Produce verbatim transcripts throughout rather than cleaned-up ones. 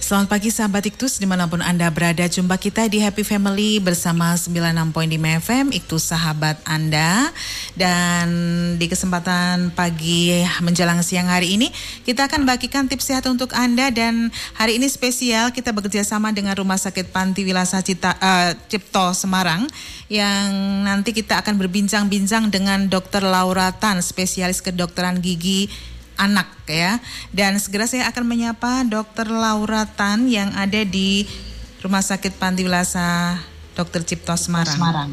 Selamat pagi sahabat Iktus dimanapun Anda berada. Jumpa kita di Happy Family bersama sembilan puluh enam koma lima F M Iktus sahabat Anda. Dan di kesempatan pagi menjelang siang hari ini kita akan bagikan tips sehat untuk Anda. Dan hari ini spesial kita bekerja sama dengan Rumah Sakit Panti Wilasa Cita, uh, Cipto Semarang, yang nanti kita akan berbincang-bincang dengan Dokter Laura Tan, spesialis kedokteran gigi anak ya. Dan segera saya akan menyapa Dokter Laura Tan yang ada di Rumah Sakit Panti Wilasa Dokter Cipto Semarang. Semarang.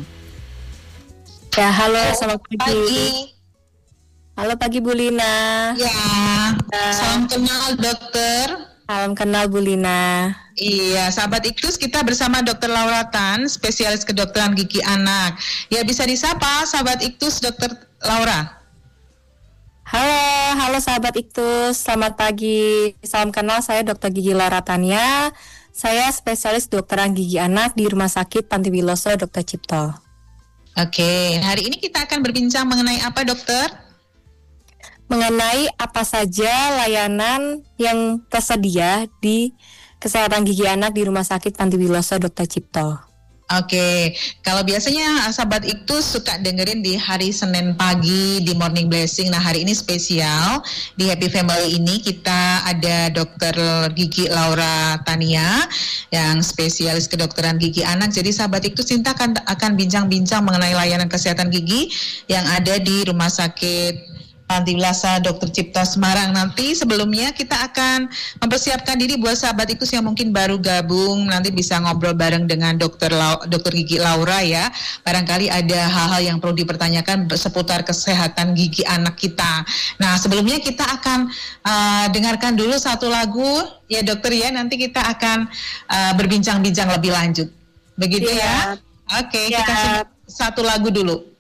Ya, halo, selamat pagi. pagi. Halo pagi Bu Lina. Ya, uh, salam kenal dokter. Salam kenal Bu Lina. Iya, sahabat Iktus, kita bersama Dokter Laura Tan, spesialis kedokteran gigi anak. Ya, bisa disapa sahabat Iktus Dokter Laura. Halo, halo sahabat Iktus, selamat pagi. Salam kenal, saya Dokter Gigi Laura Tania. Saya spesialis kedokteran gigi anak di Rumah Sakit Panti Wilasa Dokter Cipto. Oke, hari ini kita akan berbincang mengenai apa, dokter? Mengenai apa saja layanan yang tersedia di kesehatan gigi anak di Rumah Sakit Panti Wilasa Dokter Cipto. Oke, kalau biasanya sahabat Iktus suka dengerin di hari Senin pagi di Morning Blessing. Nah, hari ini spesial di Happy Family ini kita ada Dokter Gigi Laura Tania yang spesialis kedokteran gigi anak. Jadi sahabat Iktus Cinta akan akan bincang-bincang mengenai layanan kesehatan gigi yang ada di Rumah Sakit Panti Wilasa Dokter Cipto Semarang. Nanti sebelumnya kita akan mempersiapkan diri buat sahabat Iktus yang mungkin baru gabung, nanti bisa ngobrol bareng dengan Dokter Lau, Dokter Gigi Laura ya. Barangkali ada hal-hal yang perlu dipertanyakan seputar kesehatan gigi anak kita. Nah, sebelumnya kita akan uh, dengarkan dulu satu lagu ya dokter ya. Nanti kita akan uh, berbincang-bincang lebih lanjut. Begitu ya? ya? Oke, ya. Kita satu lagu dulu.